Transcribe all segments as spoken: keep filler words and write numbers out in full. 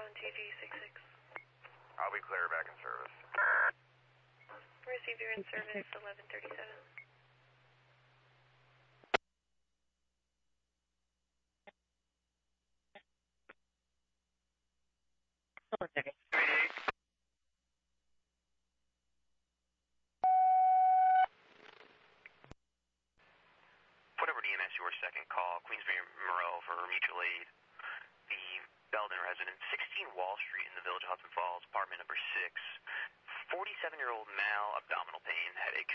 on T G sixty-six. I'll be clear back in service. Received, you're in service, eleven thirty-seven. Okay. Whatever D M S, your second call, Queensbury Moreau for mutual aid. The Belden resident, sixteen Wall Street in the Village of Hudson Falls, apartment number six. forty-seven-year-old male, abdominal pain, headache.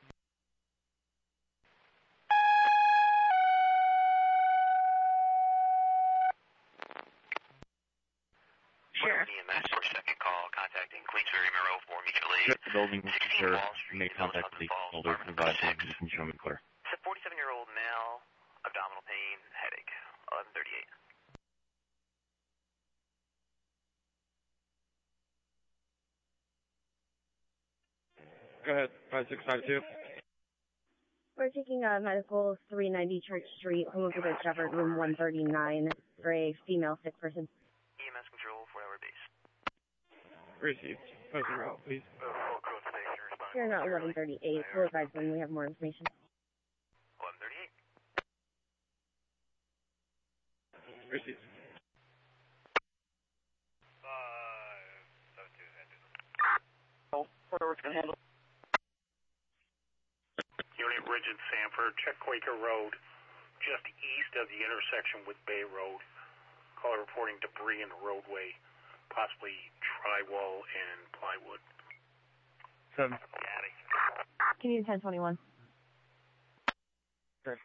Sure. D M S, your second call, contacting Queensbury Moreau for mutual aid. The building sixteen or Wall Street, make Village of contact Hudson with the Falls, older apartment number provide six. you can show me clear. It's a forty-seven-year-old male, abdominal pain, headache, eleven thirty-eight. Go ahead, five six five two. We're taking a medical three ninety Church Street, home of the Shepherd, room one thirty-nine, for a female sick person. E M S control, four-hour base. Received. Five zero, please. Here now, eleven thirty-eight. We'll advise when we have more information. eleven thirty-eight. Received. Five, seven, two, Oh, whatever can handle. Unit Rigid Sanford, check Quaker Road, just east of the intersection with Bay Road. Caller reporting debris in the roadway, possibly drywall and plywood. Seven. Can you ten twenty-one? Sure.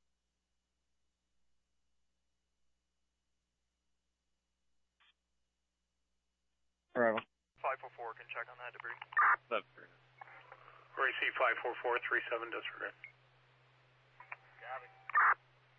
Arrival. five four four can check on that debris. Seven. Receive five four four three seven, disregard. Got it.